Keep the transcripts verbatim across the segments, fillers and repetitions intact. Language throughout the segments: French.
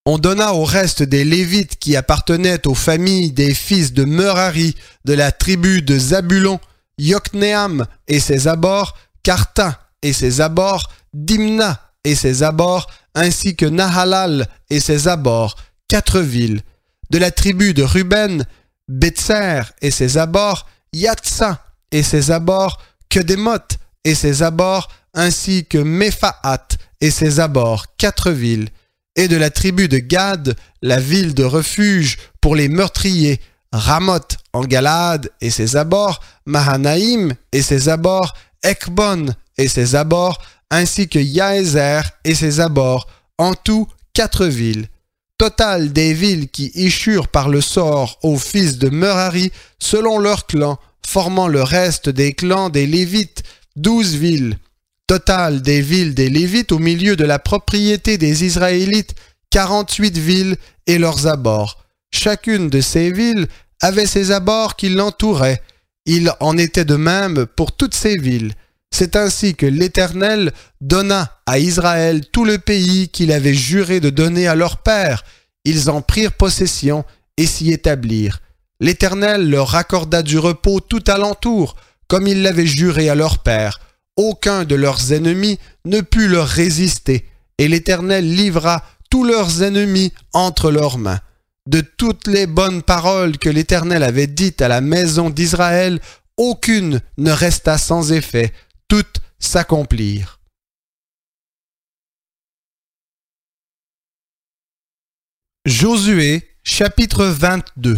On donna au reste des Lévites qui appartenaient aux familles des fils de Merari, de la tribu de Zabulon, Yokneam et ses abords, Karta et ses abords, Dimna et ses abords, ainsi que Nahalal et ses abords, quatre villes. De la tribu de Ruben, Betser et ses abords, Yatsa et ses abords, Kedemoth et ses abords, ainsi que Mephaat et ses abords, quatre villes. Et de la tribu de Gad, la ville de refuge pour les meurtriers, Ramoth en Galaad et ses abords, Mahanaïm et ses abords, Ekbon et ses abords, ainsi que Yaézer et ses abords, en tout quatre villes. Total des villes qui échurent par le sort aux fils de Merari, selon leurs clans, formant le reste des clans des Lévites, douze villes. Total des villes des Lévites au milieu de la propriété des Israélites, quarante-huit villes et leurs abords. Chacune de ces villes avait ses abords qui l'entouraient. Il en était de même pour toutes ces villes. C'est ainsi que l'Éternel donna à Israël tout le pays qu'il avait juré de donner à leur père. Ils en prirent possession et s'y établirent. L'Éternel leur accorda du repos tout alentour, comme il l'avait juré à leur père. Aucun de leurs ennemis ne put leur résister, et l'Éternel livra tous leurs ennemis entre leurs mains. De toutes les bonnes paroles que l'Éternel avait dites à la maison d'Israël, aucune ne resta sans effet, toutes s'accomplirent. Josué, chapitre vingt-deux.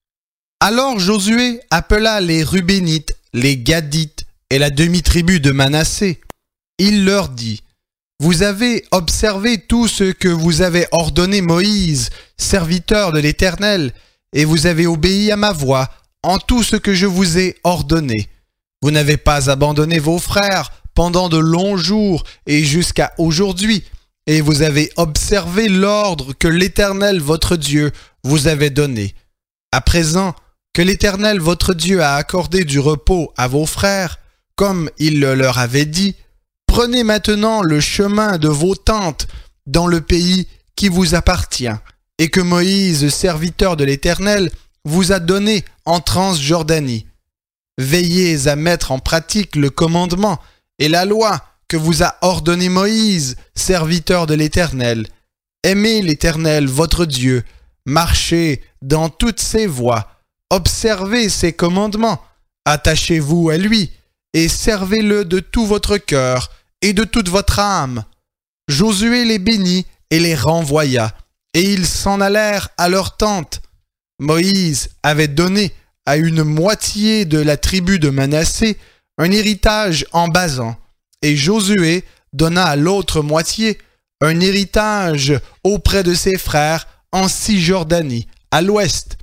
Alors Josué appela les Rubénites, les Gadites et la demi-tribu de Manassé. Il leur dit, « Vous avez observé tout ce que vous avez ordonné Moïse, serviteur de l'Éternel, et vous avez obéi à ma voix en tout ce que je vous ai ordonné. Vous n'avez pas abandonné vos frères pendant de longs jours et jusqu'à aujourd'hui, et vous avez observé l'ordre que l'Éternel votre Dieu vous avait donné. À présent que l'Éternel votre Dieu a accordé du repos à vos frères, comme il le leur avait dit, prenez maintenant le chemin de vos tentes dans le pays qui vous appartient, et que Moïse, serviteur de l'Éternel, vous a donné en Transjordanie. Veillez à mettre en pratique le commandement et la loi que vous a ordonné Moïse, serviteur de l'Éternel. Aimez l'Éternel, votre Dieu, marchez dans toutes ses voies, observez ses commandements, attachez-vous à lui, et servez-le de tout votre cœur et de toute votre âme. Josué les bénit et les renvoya, et ils s'en allèrent à leur tente. Moïse avait donné à une moitié de la tribu de Manassé un héritage en Basan, et Josué donna à l'autre moitié un héritage auprès de ses frères en Cisjordanie, à l'ouest.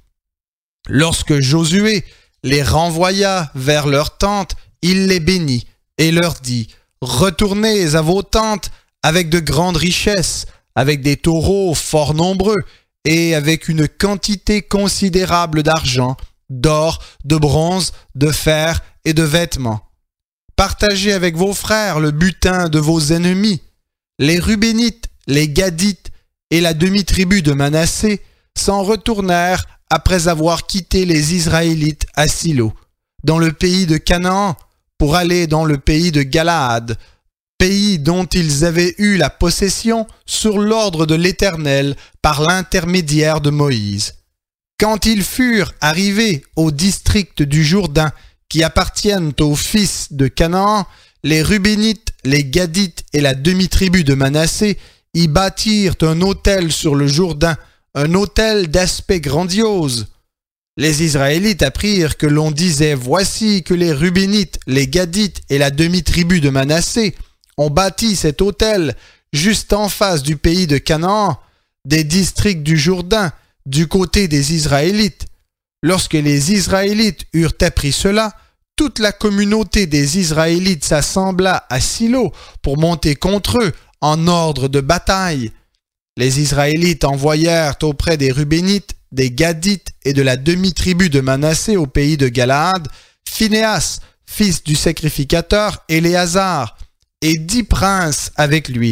Lorsque Josué les renvoya vers leurs tentes, il les bénit et leur dit, « Retournez à vos tentes avec de grandes richesses, avec des taureaux fort nombreux et avec une quantité considérable d'argent, d'or, de bronze, de fer et de vêtements. Partagez avec vos frères le butin de vos ennemis. » Les Rubénites, les Gadites et la demi-tribu de Manassé s'en retournèrent après avoir quitté les Israélites à Silo, dans le pays de Canaan, pour aller dans le pays de Galaad, pays dont ils avaient eu la possession sur l'ordre de l'Éternel par l'intermédiaire de Moïse. Quand ils furent arrivés au district du Jourdain, qui appartiennent aux fils de Canaan, les Rubénites, les Gadites et la demi-tribu de Manassé y bâtirent un autel sur le Jourdain, un autel d'aspect grandiose. Les Israélites apprirent que l'on disait « Voici que les Rubénites, les Gadites et la demi-tribu de Manassé ont bâti cet autel juste en face du pays de Canaan, des districts du Jourdain, du côté des Israélites. » Lorsque les Israélites eurent appris cela, toute la communauté des Israélites s'assembla à Silo pour monter contre eux en ordre de bataille. Les Israélites envoyèrent auprès des Rubénites, des Gadites et de la demi-tribu de Manassé au pays de Galaad, Phinéas, fils du sacrificateur Éléazar, et dix princes avec lui,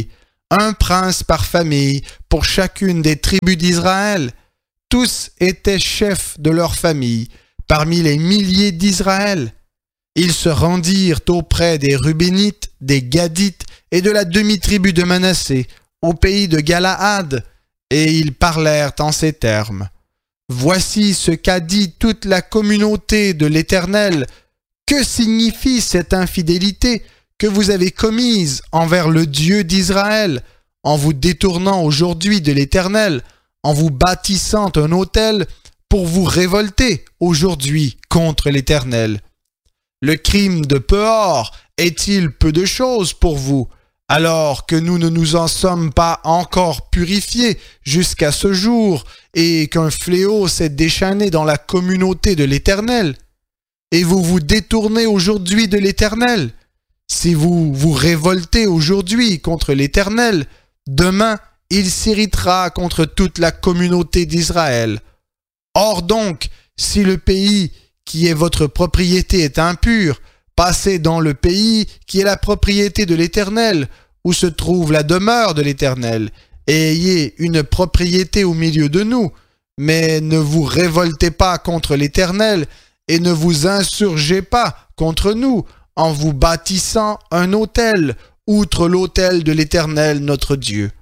un prince par famille pour chacune des tribus d'Israël. Tous étaient chefs de leur famille, parmi les milliers d'Israël. Ils se rendirent auprès des Rubénites, des Gadites et de la demi-tribu de Manassé, au pays de Galaad, et ils parlèrent en ces termes. Voici ce qu'a dit toute la communauté de l'Éternel. Que signifie cette infidélité que vous avez commise envers le Dieu d'Israël, en vous détournant aujourd'hui de l'Éternel, en vous bâtissant un autel pour vous révolter aujourd'hui contre l'Éternel? Le crime de Péor est-il peu de chose pour vous, alors que nous ne nous en sommes pas encore purifiés jusqu'à ce jour et qu'un fléau s'est déchaîné dans la communauté de l'Éternel? Et vous vous détournez aujourd'hui de l'Éternel? Si vous vous révoltez aujourd'hui contre l'Éternel, demain il s'irritera contre toute la communauté d'Israël. Or donc, si le pays qui est votre propriété est impur, passez dans le pays qui est la propriété de l'Éternel, où se trouve la demeure de l'Éternel, et ayez une propriété au milieu de nous, mais ne vous révoltez pas contre l'Éternel, et ne vous insurgez pas contre nous, en vous bâtissant un autel, outre l'autel de l'Éternel notre Dieu.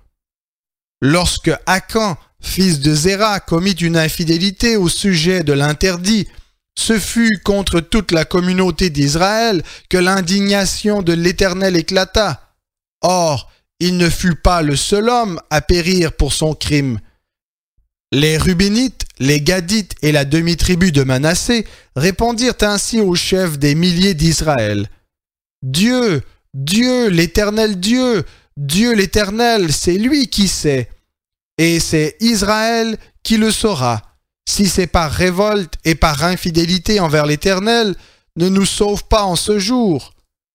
Lorsque Akan, fils de Zéra, commit une infidélité au sujet de l'interdit, ce fut contre toute la communauté d'Israël que l'indignation de l'Éternel éclata. Or, il ne fut pas le seul homme à périr pour son crime. Les Rubénites, les Gadites et la demi-tribu de Manassé répondirent ainsi aux chefs des milliers d'Israël. Dieu, Dieu, l'Éternel Dieu, Dieu l'Éternel, c'est lui qui sait. Et c'est Israël qui le saura. Si c'est par révolte et par infidélité envers l'Éternel, ne nous sauve pas en ce jour.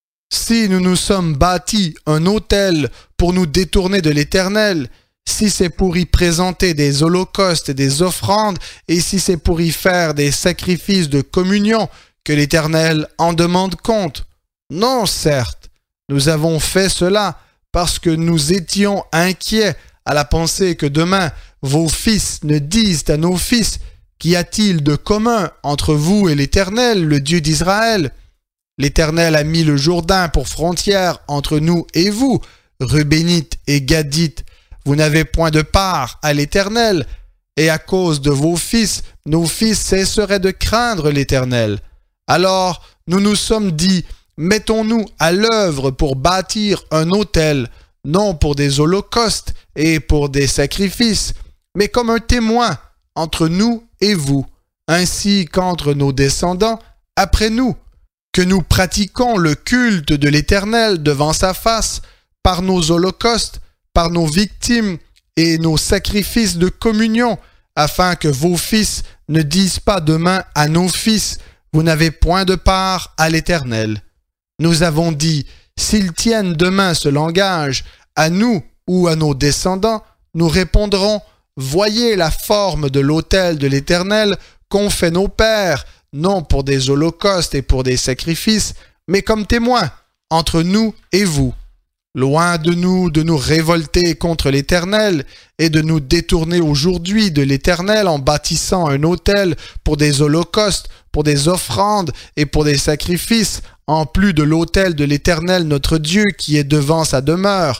Si nous nous sommes bâtis un autel pour nous détourner de l'Éternel, si c'est pour y présenter des holocaustes et des offrandes, et si c'est pour y faire des sacrifices de communion, que l'Éternel en demande compte. Non, certes, nous avons fait cela parce que nous étions inquiets à la pensée que demain vos fils ne disent à nos fils: qu'y a-t-il de commun entre vous et l'Éternel, le Dieu d'Israël? L'Éternel a mis le Jourdain pour frontière entre nous et vous, Rubénites et Gadites. Vous n'avez point de part à l'Éternel, et à cause de vos fils, nos fils cesseraient de craindre l'Éternel. Alors nous nous sommes dit: mettons-nous à l'œuvre pour bâtir un autel, non pour des holocaustes et pour des sacrifices, mais comme un témoin entre nous et vous, ainsi qu'entre nos descendants après nous, que nous pratiquons le culte de l'Éternel devant sa face, par nos holocaustes, par nos victimes et nos sacrifices de communion, afin que vos fils ne disent pas demain à nos fils: vous n'avez point de part à l'Éternel. Nous avons dit: s'ils tiennent demain ce langage, à nous ou à nos descendants, nous répondrons: voyez la forme de l'autel de l'Éternel qu'ont fait nos pères, non pour des holocaustes et pour des sacrifices, mais comme témoins entre nous et vous. Loin de nous de nous révolter contre l'Éternel et de nous détourner aujourd'hui de l'Éternel en bâtissant un autel pour des holocaustes, pour des offrandes et pour des sacrifices, en plus de l'autel de l'Éternel notre Dieu qui est devant sa demeure.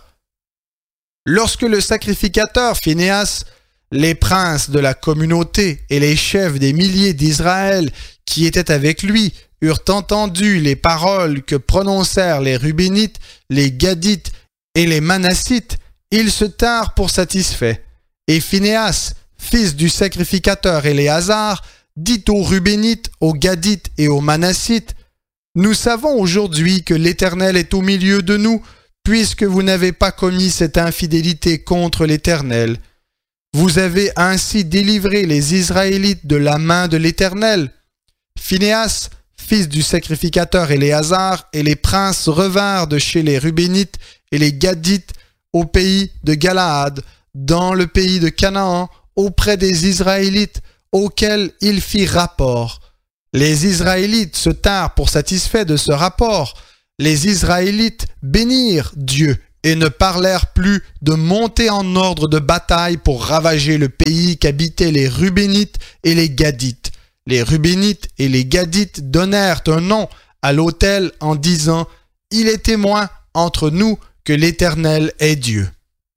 Lorsque le sacrificateur Phinéas, les princes de la communauté et les chefs des milliers d'Israël qui étaient avec lui eurent entendu les paroles que prononcèrent les Rubénites, les Gadites et les Manassites, ils se tinrent pour satisfaits. Et Phinéas, fils du sacrificateur Éléazar, dit aux Rubénites, aux Gadites et aux Manassites: nous savons aujourd'hui que l'Éternel est au milieu de nous, puisque vous n'avez pas commis cette infidélité contre l'Éternel. Vous avez ainsi délivré les Israélites de la main de l'Éternel. Phinéas, fils du sacrificateur Éléazar, et les princes revinrent de chez les Rubénites et les Gadites au pays de Galaad, dans le pays de Canaan, auprès des Israélites, auxquels il fit rapport. Les Israélites se tinrent pour satisfaits de ce rapport. Les Israélites bénirent Dieu et ne parlèrent plus de monter en ordre de bataille pour ravager le pays qu'habitaient les Rubénites et les Gadites. Les Rubénites et les Gadites donnèrent un nom à l'autel en disant « Il est témoin entre nous que l'Éternel est Dieu. »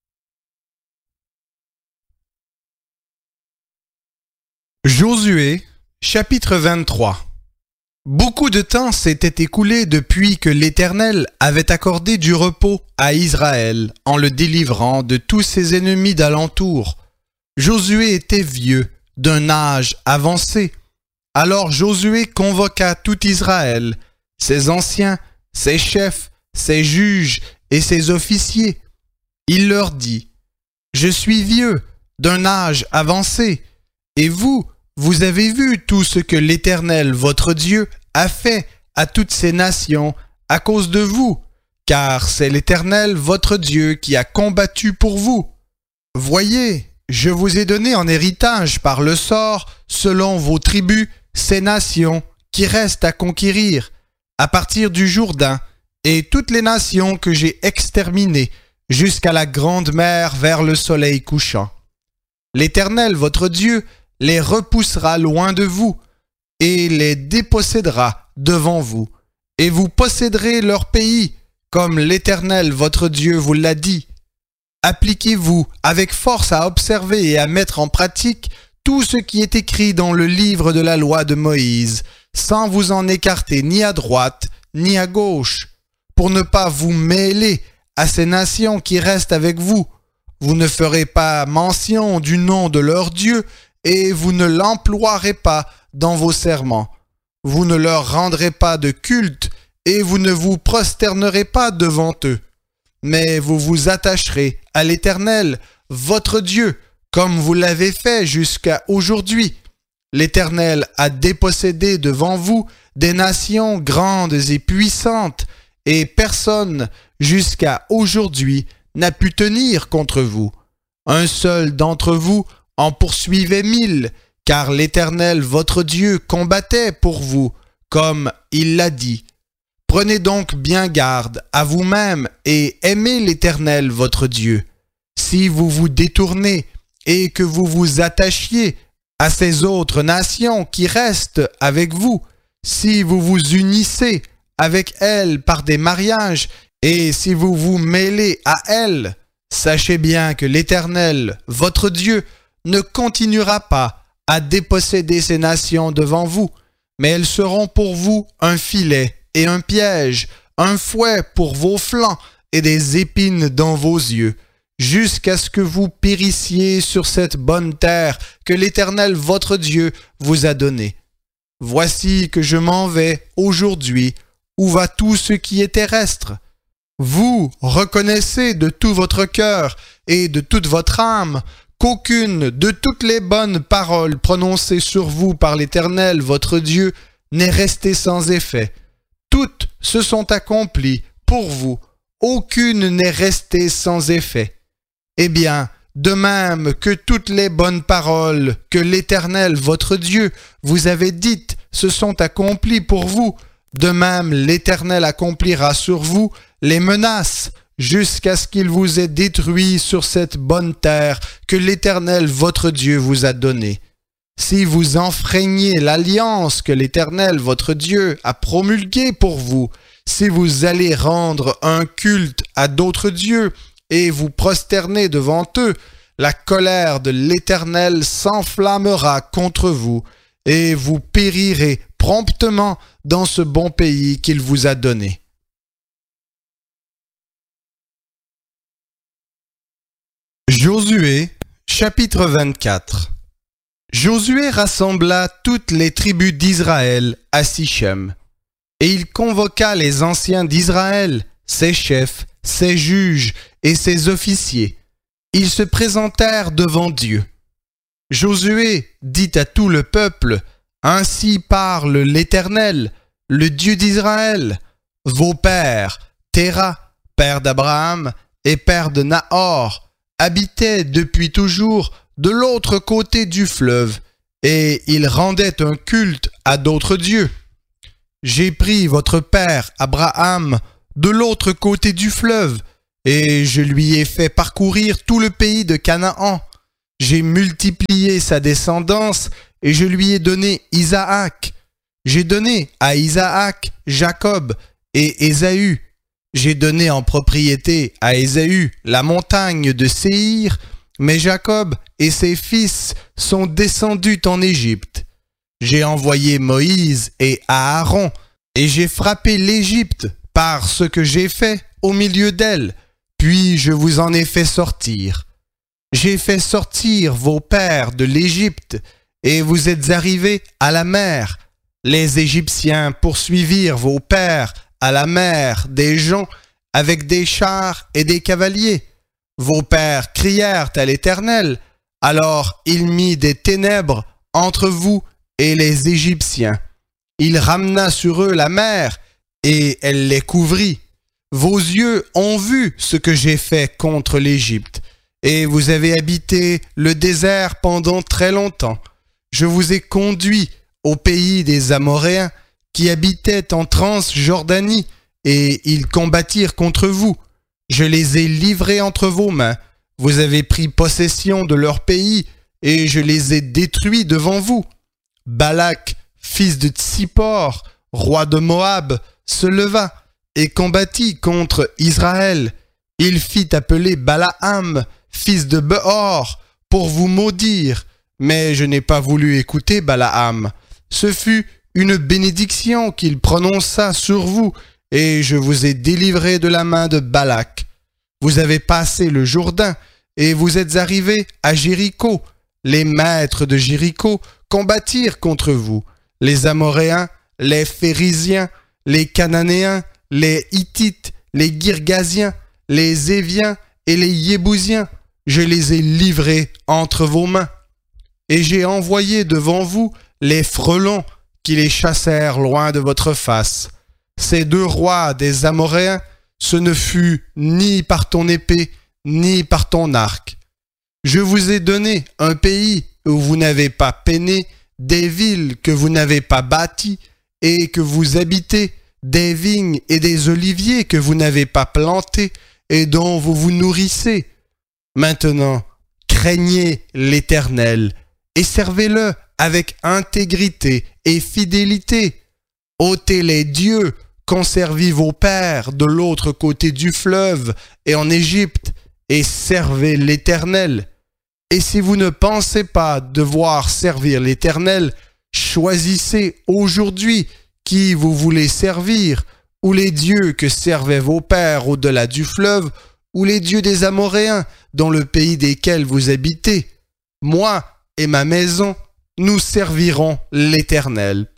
Josué, chapitre vingt-trois. Beaucoup de temps s'était écoulé depuis que l'Éternel avait accordé du repos à Israël en le délivrant de tous ses ennemis d'alentour. Josué était vieux, d'un âge avancé. Alors Josué convoqua tout Israël, ses anciens, ses chefs, ses juges et ses officiers. Il leur dit, « Je suis vieux, d'un âge avancé, et vous, vous avez vu tout ce que l'Éternel, votre Dieu, a fait à toutes ces nations à cause de vous, car c'est l'Éternel, votre Dieu, qui a combattu pour vous. Voyez, je vous ai donné en héritage par le sort, selon vos tribus, ces nations qui restent à conquérir, à partir du Jourdain, et toutes les nations que j'ai exterminées, jusqu'à la grande mer vers le soleil couchant. L'Éternel, votre Dieu, les repoussera loin de vous, et les dépossédera devant vous, et vous posséderez leur pays, comme l'Éternel votre Dieu vous l'a dit. Appliquez-vous avec force à observer et à mettre en pratique tout ce qui est écrit dans le livre de la loi de Moïse, sans vous en écarter ni à droite ni à gauche, pour ne pas vous mêler à ces nations qui restent avec vous. Vous ne ferez pas mention du nom de leur Dieu, et vous ne l'emploierez pas dans vos serments. Vous ne leur rendrez pas de culte, et vous ne vous prosternerez pas devant eux. Mais vous vous attacherez à l'Éternel, votre Dieu, comme vous l'avez fait jusqu'à aujourd'hui. L'Éternel a dépossédé devant vous des nations grandes et puissantes, et personne, jusqu'à aujourd'hui, n'a pu tenir contre vous. Un seul d'entre vous en poursuivait mille, car l'Éternel votre Dieu combattait pour vous, comme il l'a dit. Prenez donc bien garde à vous-même et aimez l'Éternel votre Dieu. Si vous vous détournez et que vous vous attachiez à ces autres nations qui restent avec vous, si vous vous unissez avec elles par des mariages et si vous vous mêlez à elles, sachez bien que l'Éternel votre Dieu ne continuera pas à déposséder ces nations devant vous, mais elles seront pour vous un filet et un piège, un fouet pour vos flancs et des épines dans vos yeux, jusqu'à ce que vous périssiez sur cette bonne terre que l'Éternel votre Dieu vous a donnée. Voici que je m'en vais aujourd'hui, où va tout ce qui est terrestre. Vous reconnaissez de tout votre cœur et de toute votre âme qu'aucune de toutes les bonnes paroles prononcées sur vous par l'Éternel votre Dieu n'est restée sans effet. Toutes se sont accomplies pour vous, aucune n'est restée sans effet. Eh bien, de même que toutes les bonnes paroles que l'Éternel votre Dieu vous avait dites se sont accomplies pour vous, de même l'Éternel accomplira sur vous les menaces jusqu'à ce qu'il vous ait détruit sur cette bonne terre que l'Éternel votre Dieu vous a donnée. Si vous enfreignez l'alliance que l'Éternel votre Dieu a promulguée pour vous, si vous allez rendre un culte à d'autres dieux et vous prosterner devant eux, la colère de l'Éternel s'enflammera contre vous et vous périrez promptement dans ce bon pays qu'il vous a donné. Josué, chapitre vingt-quatre. Josué rassembla toutes les tribus d'Israël à Sichem, et il convoqua les anciens d'Israël, ses chefs, ses juges et ses officiers. Ils se présentèrent devant Dieu. Josué dit à tout le peuple, « Ainsi parle l'Éternel, le Dieu d'Israël. Vos pères, Téra, père d'Abraham et père de Nahor, habitaient depuis toujours de l'autre côté du fleuve, et ils rendaient un culte à d'autres dieux. J'ai pris votre père Abraham de l'autre côté du fleuve, et je lui ai fait parcourir tout le pays de Canaan. J'ai multiplié sa descendance, et je lui ai donné Isaac. J'ai donné à Isaac Jacob et Ésaü. J'ai donné en propriété à Ésaü la montagne de Séhir, mais Jacob et ses fils sont descendus en Égypte. J'ai envoyé Moïse et Aaron, et j'ai frappé l'Égypte par ce que j'ai fait au milieu d'elle, puis je vous en ai fait sortir. J'ai fait sortir vos pères de l'Égypte, et vous êtes arrivés à la mer. Les Égyptiens poursuivirent vos pères à la mer des gens avec des chars et des cavaliers. Vos pères crièrent à l'Éternel, alors il mit des ténèbres entre vous et les Égyptiens. Il ramena sur eux la mer, et elle les couvrit. Vos yeux ont vu ce que j'ai fait contre l'Égypte, et vous avez habité le désert pendant très longtemps. Je vous ai conduit au pays des Amoréens, qui habitaient en Transjordanie, et ils combattirent contre vous. Je les ai livrés entre vos mains. Vous avez pris possession de leur pays, et je les ai détruits devant vous. Balak, fils de Tsippor, roi de Moab, se leva et combattit contre Israël. Il fit appeler Balaam, fils de Beor, pour vous maudire, mais je n'ai pas voulu écouter Balaam. Ce fut une bénédiction qu'il prononça sur vous, et je vous ai délivré de la main de Balak. Vous avez passé le Jourdain, et vous êtes arrivés à Jéricho. Les maîtres de Jéricho combattirent contre vous. Les Amoréens, les Phéryziens, les Cananéens, les Hittites, les Girgasiens, les Éviens et les Yébousiens. Je les ai livrés entre vos mains. Et j'ai envoyé devant vous les frelons qui les chassèrent loin de votre face. Ces deux rois des Amoréens, ce ne fut ni par ton épée, ni par ton arc. Je vous ai donné un pays où vous n'avez pas peiné, des villes que vous n'avez pas bâties, et que vous habitez, des vignes et des oliviers que vous n'avez pas plantés, et dont vous vous nourrissez. Maintenant, craignez l'Éternel, et servez-le avec intégrité et fidélité. Ôtez les dieux qu'ont servi vos pères de l'autre côté du fleuve et en Égypte, et servez l'Éternel. Et si vous ne pensez pas devoir servir l'Éternel, choisissez aujourd'hui qui vous voulez servir, ou les dieux que servaient vos pères au-delà du fleuve, ou les dieux des Amoréens dans le pays desquels vous habitez. Moi et ma maison, nous servirons l'Éternel.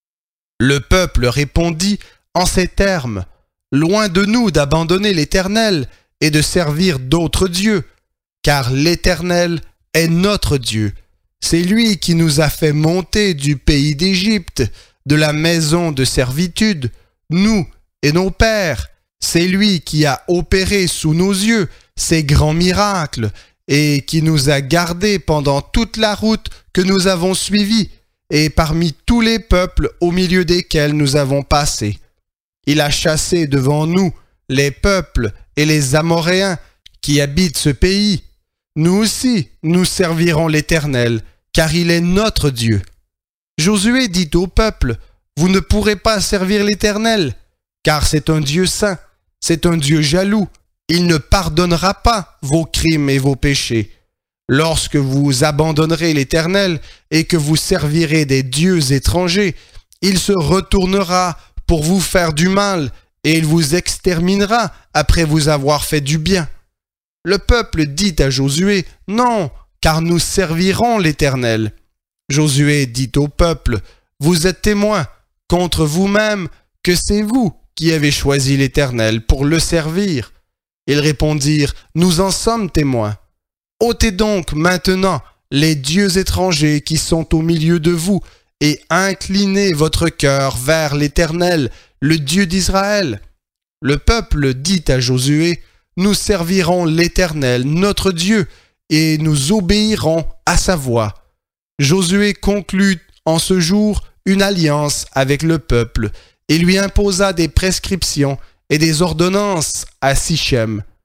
Le peuple répondit en ces termes: Loin de nous d'abandonner l'Éternel et de servir d'autres dieux, car l'Éternel est notre Dieu. C'est lui qui nous a fait monter du pays d'Égypte, de la maison de servitude, nous et nos pères. C'est lui qui a opéré sous nos yeux ces grands miracles et qui nous a gardés pendant toute la route que nous avons suivie et parmi tous les peuples au milieu desquels nous avons passé. Il a chassé devant nous les peuples et les Amoréens qui habitent ce pays. Nous aussi, nous servirons l'Éternel, car il est notre Dieu. Josué dit au peuple: Vous ne pourrez pas servir l'Éternel, car c'est un Dieu saint, c'est un Dieu jaloux. Il ne pardonnera pas vos crimes et vos péchés. Lorsque vous abandonnerez l'Éternel et que vous servirez des dieux étrangers, il se retournera pour vous faire du mal et il vous exterminera après vous avoir fait du bien. Le peuple dit à Josué: Non, car nous servirons l'Éternel. Josué dit au peuple: Vous êtes témoins contre vous-même que c'est vous qui avez choisi l'Éternel pour le servir. Ils répondirent: Nous en sommes témoins. Ôtez donc maintenant les dieux étrangers qui sont au milieu de vous et inclinez votre cœur vers l'Éternel, le Dieu d'Israël. Le peuple dit à Josué: Nous servirons l'Éternel, notre Dieu, et nous obéirons à sa voix. Josué conclut en ce jour une alliance avec le peuple et lui imposa des prescriptions et des ordonnances à Sichem.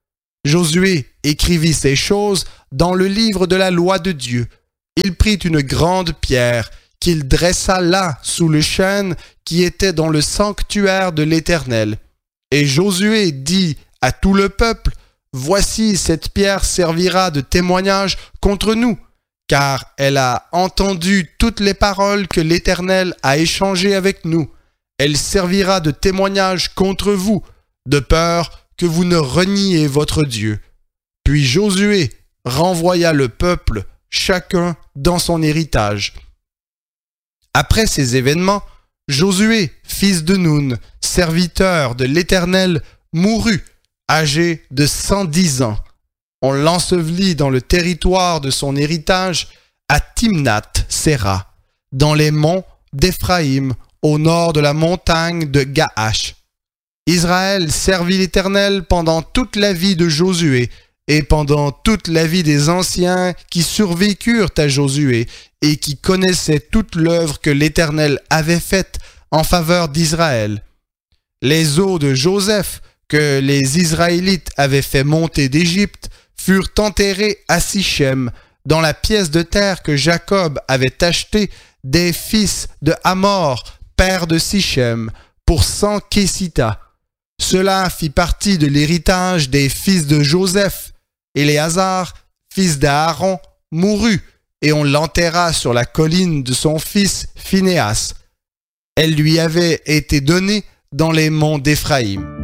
Josué écrivit ces choses dans le livre de la loi de Dieu. Il prit une grande pierre qu'il dressa là sous le chêne qui était dans le sanctuaire de l'Éternel. Et Josué dit à tout le peuple, « Voici, cette pierre servira de témoignage contre nous, car elle a entendu toutes les paroles que l'Éternel a échangées avec nous. Elle servira de témoignage contre vous, de peur que vous ne reniez votre Dieu. » Puis Josué renvoya le peuple, chacun dans son héritage. Après ces événements, Josué, fils de Nun, serviteur de l'Éternel, mourut, âgé de cent dix ans. On l'ensevelit dans le territoire de son héritage à Timnath-Séra, dans les monts d'Éphraïm, au nord de la montagne de Gaash. Israël servit l'Éternel pendant toute la vie de Josué et pendant toute la vie des anciens qui survécurent à Josué et qui connaissaient toute l'œuvre que l'Éternel avait faite en faveur d'Israël. Les os de Joseph que les Israélites avaient fait monter d'Égypte furent enterrés à Sichem, dans la pièce de terre que Jacob avait achetée des fils de Hamor, père de Sichem, pour cent kessitas. Cela fit partie de l'héritage des fils de Joseph. Éléazar, fils d'Aaron, mourut, et on l'enterra sur la colline de son fils Phinéas. Elle lui avait été donnée dans les monts d'Éphraïm.